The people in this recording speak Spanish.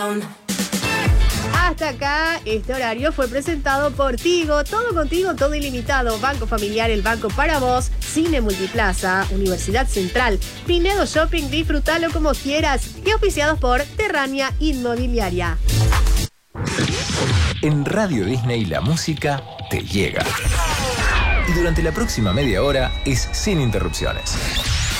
Hasta acá, este horario fue presentado por Tigo, todo contigo, todo ilimitado, Banco Familiar, el banco para vos, Cine Multiplaza, Universidad Central, Pinedo Shopping, disfrútalo como quieras, y auspiciados por Terrania Inmobiliaria. En Radio Disney la música te llega. Y durante la próxima media hora es sin interrupciones.